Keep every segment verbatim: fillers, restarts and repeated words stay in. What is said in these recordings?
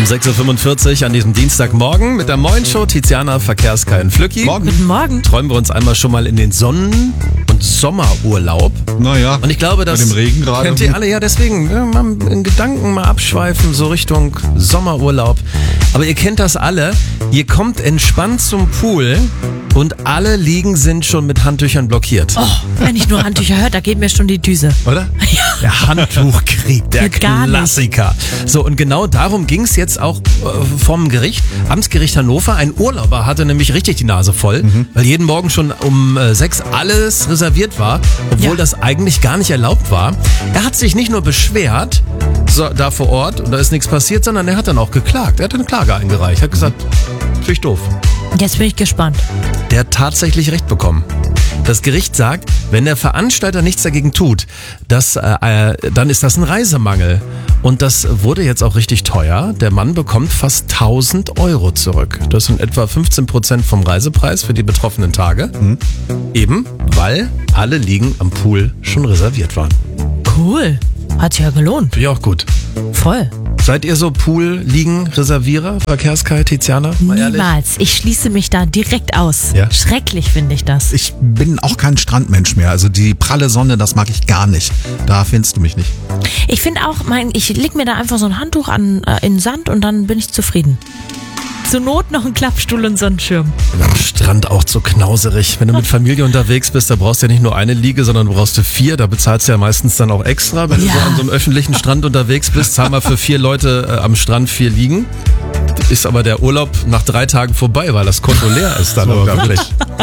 Um sechs Uhr fünfundvierzig an diesem Dienstagmorgen mit der Moin-Show Tiziana, Verkehrskai und Flücki. Morgen. Guten Morgen. Träumen wir uns einmal schon mal in den Sonnen- und Sommerurlaub. Naja, Und ich glaube, das mit dem Regen gerade. kennt ihr alle. Ja, deswegen ja, mal in Gedanken mal abschweifen, so Richtung Sommerurlaub. Aber ihr kennt das alle. Ihr kommt entspannt zum Pool und alle Liegen sind schon mit Handtüchern blockiert. Oh, wenn ich nur Handtücher höre, da geht mir schon die Düse. Oder? Ja. Der Handtuchkrieg, der Geht gar nicht. Klassiker. So, und genau darum ging es jetzt auch äh, vom Gericht. Amtsgericht Hannover. Ein Urlauber hatte nämlich richtig die Nase voll, Mhm. weil jeden Morgen schon um äh, sechs alles reserviert war, obwohl Ja. das eigentlich gar nicht erlaubt war. Er hat sich nicht nur beschwert, so, da vor Ort, und da ist nichts passiert, sondern er hat dann auch geklagt. Er hat eine Klage eingereicht, hat gesagt, finde ich doof. Jetzt bin ich gespannt. Der hat tatsächlich Recht bekommen. Das Gericht sagt, wenn der Veranstalter nichts dagegen tut, das, äh, äh, dann ist das ein Reisemangel. Und das wurde jetzt auch richtig teuer. Der Mann bekommt fast tausend Euro zurück. Das sind etwa fünfzehn Prozent vom Reisepreis für die betroffenen Tage. Mhm. Eben, weil alle Liegen am Pool schon reserviert waren. Cool. Hat sich ja gelohnt. Finde ich auch gut. Voll. Seid ihr so Pool-Liegen-Reservierer, Verkehrskai, Tiziana? Mal ehrlich? Niemals. Ich schließe mich da direkt aus. Ja? Schrecklich finde ich das. Ich bin auch kein Strandmensch mehr. Also die pralle Sonne, das mag ich gar nicht. Da findest du mich nicht. Ich finde auch, mein, ich leg mir da einfach so ein Handtuch an, äh, in den Sand und dann bin ich zufrieden. Zur Not noch ein Klappstuhl und Sonnenschirm. Am Strand auch zu knauserig. Wenn du mit Familie unterwegs bist, da brauchst du ja nicht nur eine Liege, sondern brauchst du vier. Da bezahlst du ja meistens dann auch extra. Wenn Ja. du so an so einem öffentlichen Strand unterwegs bist, zahl mal für vier Leute äh, am Strand vier Liegen. Ist aber der Urlaub nach drei Tagen vorbei, weil das Konto leer ist dann. So, wirklich.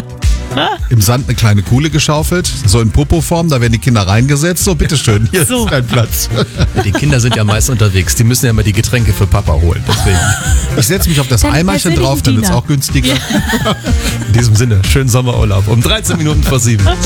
Im Sand eine kleine Kuhle geschaufelt, so in Popoform, da werden die Kinder reingesetzt. So, bitteschön, hier So. ist dein Platz. Die Kinder sind ja meist unterwegs. Die müssen ja immer die Getränke für Papa holen. Deswegen. Ich setze mich auf das Dann Eimerchen persönlichen drauf, dann wird's Diener. auch günstiger. In diesem Sinne, schönen Sommerurlaub. Um dreizehn Minuten vor sieben.